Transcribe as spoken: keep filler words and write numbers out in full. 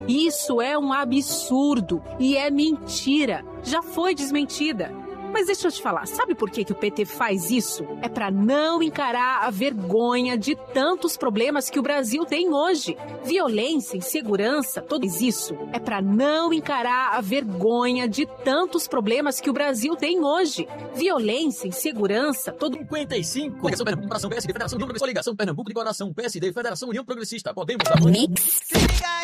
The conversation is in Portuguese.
Isso é um absurdo e é mentira. Já foi desmentida. Mas deixa eu te falar, sabe por que, que o P T faz isso? É para não encarar a vergonha de tantos problemas que o Brasil tem hoje. Violência, insegurança, tudo isso é para não encarar a vergonha de tantos problemas que o Brasil tem hoje. Violência, insegurança, todo... cinquenta e cinco. Coligação Pernambuco, Coração P S D, Federação União Progressista. Coligação Pernambuco de Coração, P S D, Federação União Progressista. Podemos... Mix.